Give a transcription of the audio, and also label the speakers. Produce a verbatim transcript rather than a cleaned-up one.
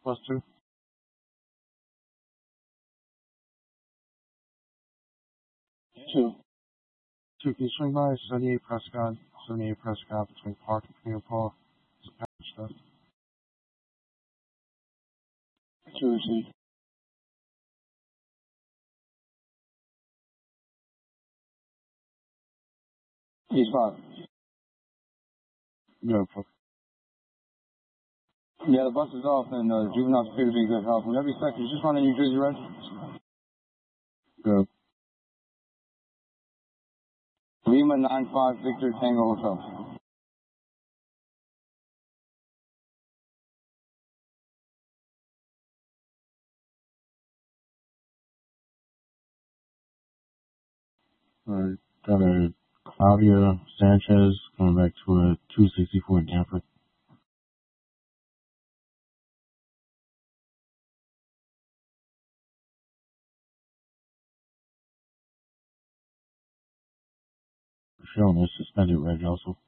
Speaker 1: plus two. Two. Two, can you swing by seventy-eight Prescott, seventy-eight Prescott between Park and Camille Paul? It's a package stuff. Two receive. He's five. Go, fuck. Yeah, the bus is off, and uh, juveniles appear to be good health. Whenever you second, you just run in New Jersey Red. Go. Lima nine five Victor Tango Hotel. Alright, got a Claudia Sanchez coming back to a two sixty-four damper. Showing is suspended red also.